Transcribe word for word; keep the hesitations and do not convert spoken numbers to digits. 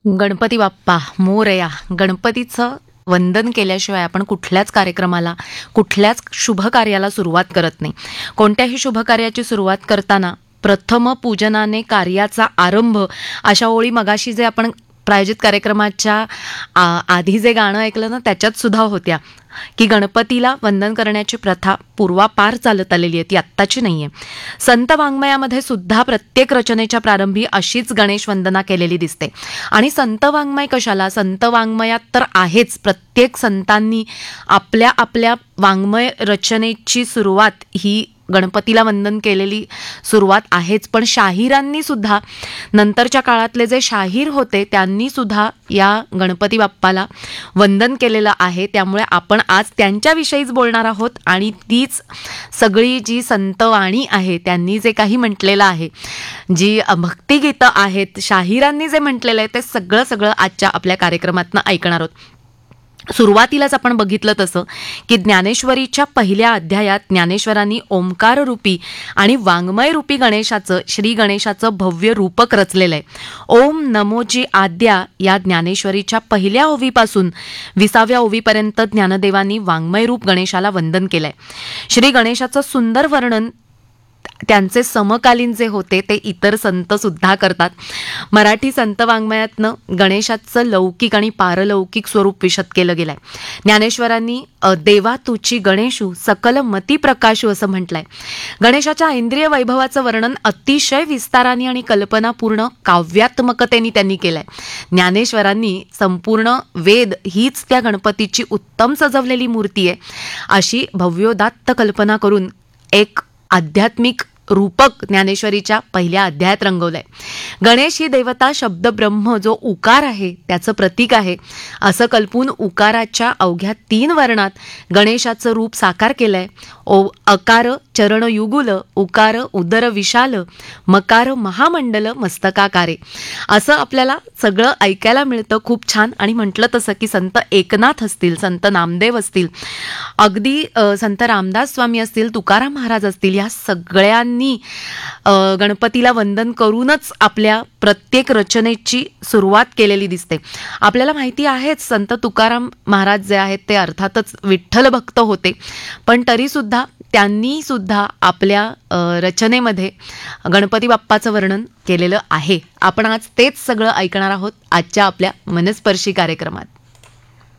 गणपती बाप्पा मोरया. गणपतीचं वंदन केल्याशिवाय आपण कुठल्याच कार्यक्रमाला, कुठल्याच शुभ कार्याला सुरुवात करत नाही. कोणत्याही शुभ कार्याची सुरुवात करताना प्रथम पूजनाने कार्याचा आरंभ, अशा ओळी मगाशी जे आपण प्रायोजित कार्यक्रमाच्या आ, आधी जे गाणं ऐकलं ना, त्याच्यात सुद्धा होत्या की गणपतीला वंदन करण्याची प्रथा पूर्वापार चालत आलेली आहे, ती आत्ताची नाही आहे. संत वाङ्मयामध्ये सुद्धा प्रत्येक रचनेच्या प्रारंभी अशीच गणेश वंदना केलेली दिसते. आणि संत वाङ्मय कशाला, संत वाङ्मयात तर आहेच, प्रत्येक संतांनी आपल्या आपल्या वाङ्मय रचनेची सुरुवात ही गणपतीला वंदन केलेली सुरुवात आहेच. पण शाहिरांनी सुद्धा, नंतरच्या काळातले जे शाहीर होते त्यांनी सुद्धा या गणपती बाप्पाला वंदन केलेलं आहे. त्यामुळे आपण आज त्यांच्याविषयीच बोलणार आहोत आणि तीच सगळी जी संतवाणी आहे, त्यांनी जे काही म्हटलेलं आहे, जी भक्तिगीतं आहेत, शाहिरांनी जे म्हटलेलं आहे, ते सगळं सगळं आजच्या आपल्या कार्यक्रमातनं ऐकणार आहोत. सुरुवातीलाच आपण बघितलं तसं की ज्ञानेश्वरीच्या पहिल्या अध्यायात ज्ञानेश्वरांनी ओंकार रूपी आणि वाङ्मय रूपी गणेशाचं, श्री गणेशाचं भव्य रूपक रचलेलं आहे. ओम नमोजी आद्या या ज्ञानेश्वरीच्या पहिल्या ओवीपासून विसाव्या ओवीपर्यंत ज्ञानदेवांनी वाङ्मय रूप गणेशाला वंदन केलंय. श्री गणेशाचं सुंदर वर्णन त्यांचे समकालीन जे होते ते इतर संत सुद्धा करतात. मराठी संत वाङ्मयातनं गणेशाचं लौकिक आणि पारलौकिक स्वरूप विशद केलं गेलंय. ज्ञानेश्वरांनी देवा तुची गणेशू सकल मती प्रकाशू असं म्हटलंय. गणेशाच्या इंद्रिय वैभवाचं वर्णन अतिशय विस्ताराने आणि कल्पनापूर्ण काव्यात्मकतेने त्यांनी केलंय. ज्ञानेश्वरांनी संपूर्ण वेद हीच त्या गणपतीची उत्तम सजवलेली मूर्ती आहे अशी भव्योदात्त कल्पना करून एक आध्यात्मिक रूपक ज्ञानेश्वरीच्या पहिल्या अध्यायात रंगवलंय. गणेश ही देवता शब्द ब्रह्म जो उकार आहे त्याचं प्रतीक आहे असं कल्पून उकाराच्या अवघ्या तीन वर्णात गणेशाचं रूप साकार केलंय. ओ अकार चरण युगुल, उकार उदर विशाल, मकार महामंडल मस्तकाकारे, असं आपल्याला सगळं ऐकायला मिळतं. खूप छान. आणि म्हटलं तसं की संत एकनाथ असतील, संत नामदेव असतील, अगदी संत रामदास स्वामी असतील, तुकाराम महाराज असतील, या सगळ्यांनी गणपतीला वंदन करूनच आपल्या प्रत्येक रचनेची सुरुवात केलेली दिसते. आपल्याला माहिती आहेच संत तुकाराम महाराज जे आहेत ते अर्थातच विठ्ठल भक्त होते, पण तरी सुद्धा त्यांनी सुद्धा आपल्या रचनेमध्ये गणपती बाप्पाचं वर्णन केलेलं आहे. आपण आज तेच सगळं ऐकणार आहोत आजच्या आपल्या मनस्पर्शी कार्यक्रमात.